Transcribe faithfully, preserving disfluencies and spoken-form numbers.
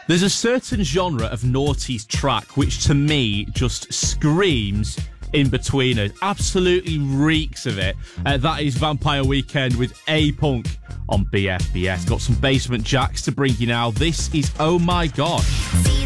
There's a certain genre of noughties track which to me just screams In Between Us. Absolutely reeks of it. Uh, that is Vampire Weekend with A-Punk on B F B S. Got some Basement Jacks to bring you now. This is Oh My God.